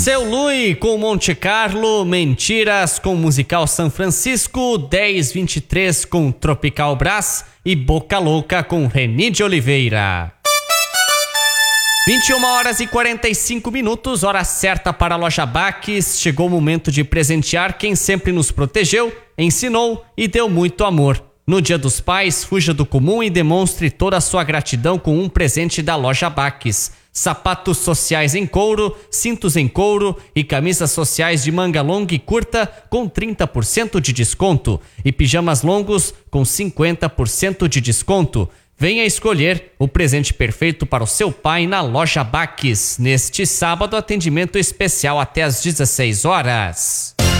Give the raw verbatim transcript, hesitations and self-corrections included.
Seu Lui com Monte Carlo, Mentiras com Musical São Francisco, dez vinte e três com Tropical Brás e Boca Louca com Reni de Oliveira. vinte e uma horas e quarenta e cinco minutos, hora certa para a Loja Baques. Chegou o momento de presentear quem sempre nos protegeu, ensinou e deu muito amor. No Dia dos Pais, fuja do comum e demonstre toda a sua gratidão com um presente da Loja Baques. Sapatos sociais em couro, cintos em couro e camisas sociais de manga longa e curta com trinta por cento de desconto e pijamas longos com cinquenta por cento de desconto. Venha escolher o presente perfeito para o seu pai na Loja Baques. Neste sábado, atendimento especial até às dezesseis horas.